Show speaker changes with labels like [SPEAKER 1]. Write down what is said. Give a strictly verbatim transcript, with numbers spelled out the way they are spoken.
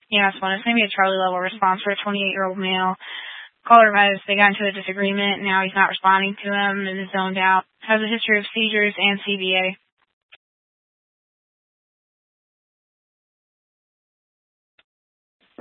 [SPEAKER 1] Yeah, it's one. It's going to be a Charlie level response for a twenty-eight-year-old male. Caller has, they got into a disagreement. Now he's not responding to him and is zoned out. Has a history of seizures and C B A.